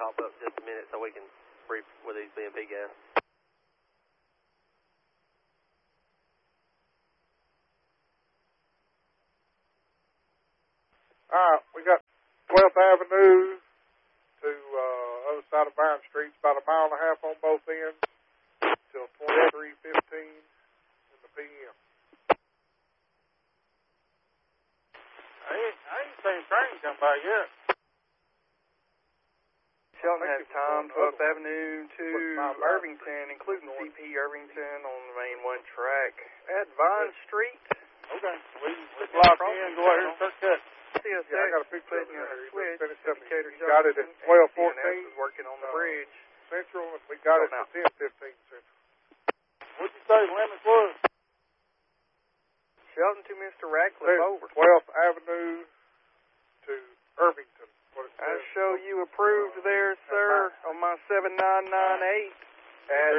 hop up just a minute so we can brief with these BMP guys. All right, we got 12th Avenue to other side of Byron Street. It's about a mile and a half on both ends till 23:15 in the p.m. I ain't seen train come by yet. Shelton has time, 12th Avenue to Irvington, including CP Irvington on the main 1 track at Vine Street. Okay, we block in, go out here and start cutting. CSX, Yeah, I got a picture of it here. switch, Finished up. Decatur We got it at Junction, 12:14 is working on the bridge. Central, and we got it at 10:15 Central. What'd you say limits was? Shelton to Mr. Ratcliffe, over. 12th Avenue to Irvington. I show you approved there, sir, on my 7998 at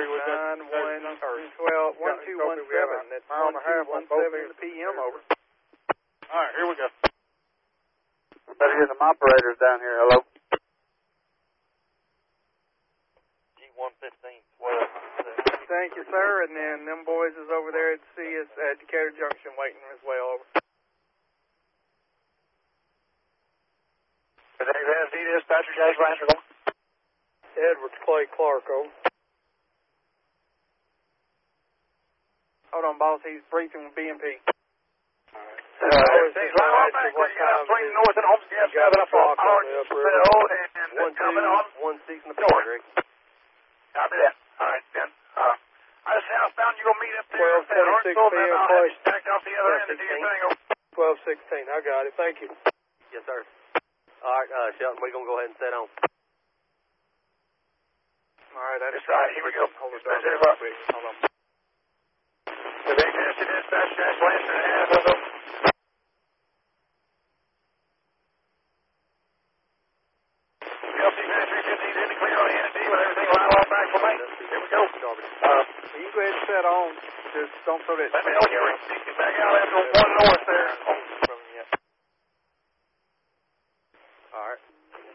1217. That's 1217 in the p.m. over. All right, here we go. Better get some operators down here. Hello. G115, 12. Thank you, sir. And then them boys is over there at Decatur Junction waiting as well. Over. Dispatcher, James Lancer, over. Edwards Clay Clark, over. Hold on, boss. He's briefing with BMP. North and Homestead, 7 o'clock on the upper and coming on 1-6 in the picture, Rick. Copy that. All right, then. I just found you gonna meet up there. 12:26 p.m. place. Stacked off the other end of the thing. 12:16. I got it. Thank you. Yes, sir. All right, Shelton, we're going to go ahead and set on. All right, that is right. Here we go. Hold on. Hold on. The big nasty dispatch, James Lancer, and you go ahead and set on. Just don't throw that. Let me know, Gary. Get back out after 1 north there. All right.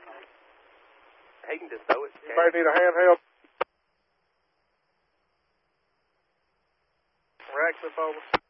He can just throw it. You may need a handheld. Ratcliffe over.